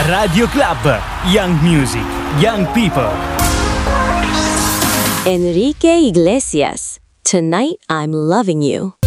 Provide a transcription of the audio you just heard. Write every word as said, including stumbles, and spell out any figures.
Radio Club, Young Music, Young People. Enrique Iglesias, Tonight I'm Loving You.